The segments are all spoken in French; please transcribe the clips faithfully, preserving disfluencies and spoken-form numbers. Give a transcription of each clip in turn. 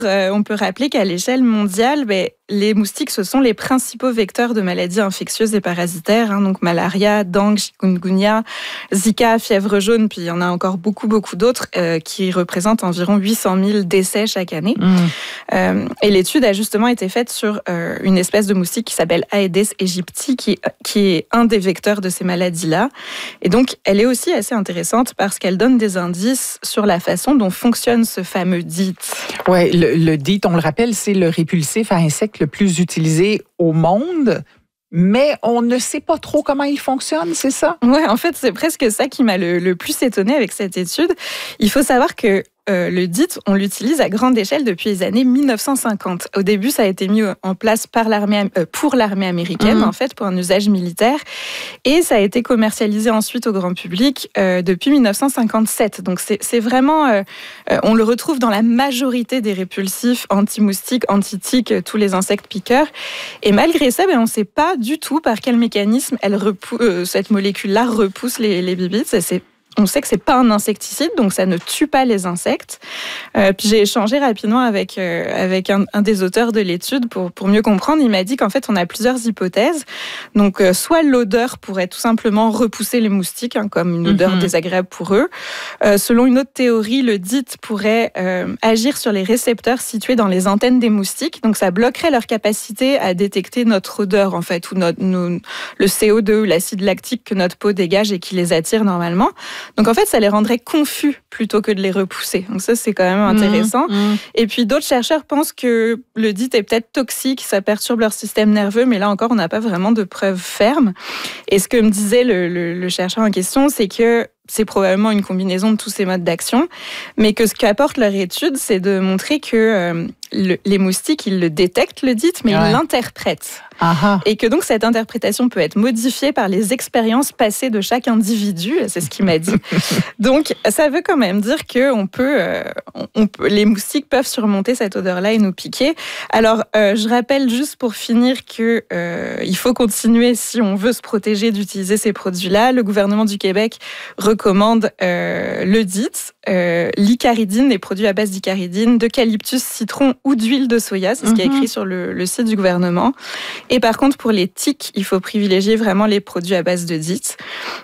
Euh, on peut rappeler qu'à l'échelle mondiale, ben, les moustiques, ce sont les principaux vecteurs de maladies infectieuses et parasitaires, hein, donc malaria, dengue, chikungunya, Zika, fièvre jaune, puis il y en a encore beaucoup, beaucoup d'autres euh, qui représentent environ huit cent mille décès chaque année. Mmh. Euh, et l'étude a justement été faite sur euh, une espèce de moustique qui s'appelle Aedes aegypti, qui, qui est un des vecteurs de ces maladies-là. Et donc, elle est aussi assez intéressante parce qu'elle donne des indices sur la façon dont fonctionne ce fameux D I T. Oui, le, le D I T, on le rappelle, c'est le répulsif à insectes le plus utilisé au monde. Mais on ne sait pas trop comment il fonctionne, c'est ça? Oui, en fait, c'est presque ça qui m'a le, le plus étonnée avec cette étude. Il faut savoir que Euh, le D I T, on l'utilise à grande échelle depuis les années mille neuf cent cinquante. Au début, ça a été mis en place par l'armée, euh, pour l'armée américaine, mmh. en fait, pour un usage militaire. Et ça a été commercialisé ensuite au grand public euh, depuis mille neuf cent cinquante-sept. Donc, c'est, c'est vraiment... Euh, euh, on le retrouve dans la majorité des répulsifs anti-moustiques, anti-tiques, tous les insectes piqueurs. Et malgré ça, ben, on ne sait pas du tout par quel mécanisme elle repou- euh, cette molécule-là repousse les, les bibites. Ça, c'est On sait que c'est pas un insecticide, donc ça ne tue pas les insectes. Euh, puis j'ai échangé rapidement avec euh, avec un, un des auteurs de l'étude pour pour mieux comprendre. Il m'a dit qu'en fait on a plusieurs hypothèses. Donc euh, soit l'odeur pourrait tout simplement repousser les moustiques, hein, comme une odeur mm-hmm. désagréable pour eux. Euh, selon une autre théorie, le D I T pourrait euh, agir sur les récepteurs situés dans les antennes des moustiques. Donc ça bloquerait leur capacité à détecter notre odeur en fait, ou notre nos, le C O deux ou l'acide lactique que notre peau dégage et qui les attire normalement. Donc en fait, ça les rendrait confus plutôt que de les repousser. Donc ça, c'est quand même intéressant. Mmh, mmh. Et puis d'autres chercheurs pensent que le D I T est peut-être toxique, ça perturbe leur système nerveux, mais là encore, on n'a pas vraiment de preuves fermes. Et ce que me disait le, le, le chercheur en question, c'est que c'est probablement une combinaison de tous ces modes d'action, mais que ce qu'apporte leur étude, c'est de montrer que euh, le, les moustiques, ils le détectent, le D I T, mais ouais. ils l'interprètent. Aha. Et que donc cette interprétation peut être modifiée par les expériences passées de chaque individu, c'est ce qu'il m'a dit. Donc ça veut quand même dire que on peut, euh, on peut, les moustiques peuvent surmonter cette odeur-là et nous piquer. Alors euh, je rappelle juste pour finir que euh, il faut continuer si on veut se protéger d'utiliser ces produits-là. Le gouvernement du Québec recommande euh, le D I T, euh, l'icaridine, les produits à base d'icaridine, d'eucalyptus, citron ou d'huile de soya, c'est ce mm-hmm. qui est écrit sur le, le site du gouvernement. Et par contre, pour les tiques, il faut privilégier vraiment les produits à base de D I T.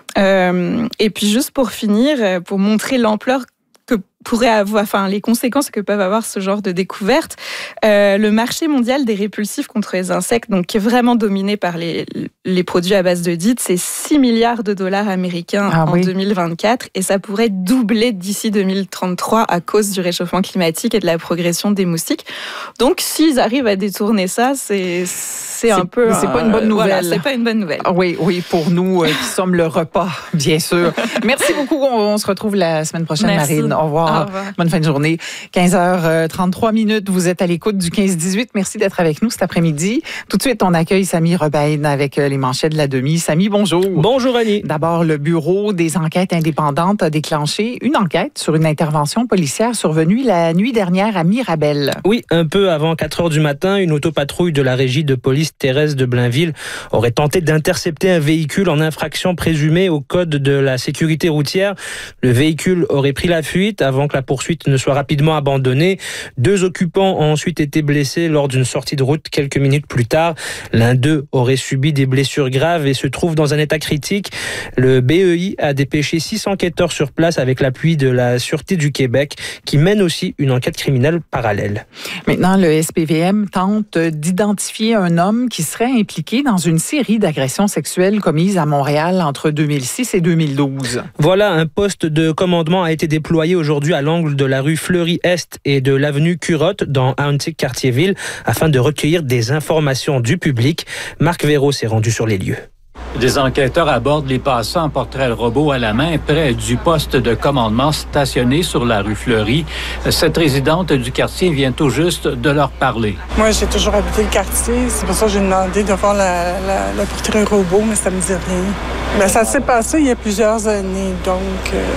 Euh, et puis juste pour finir, pour montrer l'ampleur que pourrait avoir, enfin les conséquences que peuvent avoir ce genre de découverte, euh, le marché mondial des répulsifs contre les insectes, donc qui est vraiment dominé par les les produits à base de D I T, c'est six milliards de dollars américains ah, en oui. deux mille vingt-quatre, et ça pourrait doubler d'ici deux mille trente-trois à cause du réchauffement climatique et de la progression des moustiques. Donc s'ils arrivent à détourner ça, c'est c'est un c'est, peu c'est pas une bonne nouvelle. Voilà, c'est pas une bonne nouvelle. Ah, oui, oui, pour nous euh, qui sommes le repas, bien sûr. Merci beaucoup. On, on se retrouve la semaine prochaine, Merci. Marine. Au revoir. Au revoir. Bonne fin de journée. quinze heures trente-trois minutes. Vous êtes à l'écoute du quinze dix-huit. Merci d'être avec nous cet après-midi. Tout de suite, on accueille Samy Rebaïne avec les manchettes de la demi. Samy, bonjour. Bonjour, Annie. D'abord, le Bureau des enquêtes indépendantes a déclenché une enquête sur une intervention policière survenue la nuit dernière à Mirabel. Oui, un peu avant quatre heures du matin, une autopatrouille de la régie de police Thérèse de Blainville aurait tenté d'intercepter un véhicule en infraction présumée au code de la sécurité routière. Le véhicule aurait pris la fuite avant que la poursuite ne soit rapidement abandonnée. Deux occupants ont ensuite été blessés lors d'une sortie de route quelques minutes plus tard. L'un d'eux aurait subi des blessures graves et se trouve dans un état critique. Le B E I a dépêché six enquêteurs sur place avec l'appui de la Sûreté du Québec qui mène aussi une enquête criminelle parallèle. Maintenant, le S P V M tente d'identifier un homme qui serait impliqué dans une série d'agressions sexuelles commises à Montréal entre deux mille six et deux mille douze. Voilà, un poste de commandement a été déployé aujourd'hui à l'angle de la rue Fleury-Est et de l'avenue Curotte dans Ahuntsic-Cartierville afin de recueillir des informations du public. Marc Véro s'est rendu sur les lieux. Des enquêteurs abordent les passants en portrait robot à la main près du poste de commandement stationné sur la rue Fleury. Cette résidente du quartier vient tout juste de leur parler. Moi, j'ai toujours habité le quartier. C'est pour ça que j'ai demandé de voir la, la, le portrait robot, mais ça me dit rien. Mais ça s'est passé il y a plusieurs années, donc euh,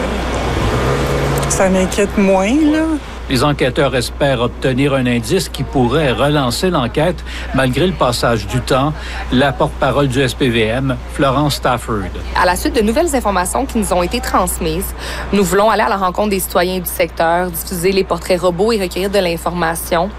ça m'inquiète moins, là. Les enquêteurs espèrent obtenir un indice qui pourrait relancer l'enquête malgré le passage du temps. La porte-parole du S P V M, Florence Stafford. À la suite de nouvelles informations qui nous ont été transmises, nous voulons aller à la rencontre des citoyens du secteur, diffuser les portraits robots et recueillir de l'information.